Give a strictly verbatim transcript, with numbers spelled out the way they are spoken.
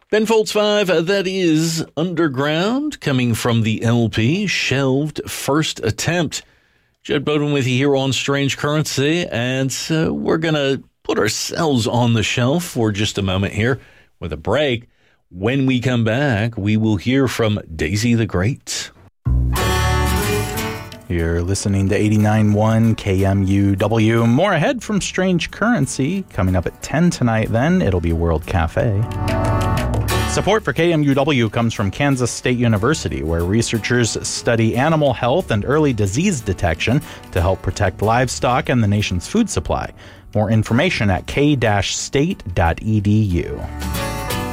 Ben Folds five, uh, that is Underground, coming from the L P, Shelved First Attempt. Judd Bowden with you here on Strange Currency, and uh, we're going to put ourselves on the shelf for just a moment here with a break. When we come back, we will hear from Daisy the Great. You're listening to eighty-nine point one K M U W. More ahead from Strange Currency. Coming up at ten tonight, then, it'll be World Cafe. Support for K M U W comes from Kansas State University, where researchers study animal health and early disease detection to help protect livestock and the nation's food supply. More information at k dash state dot e d u.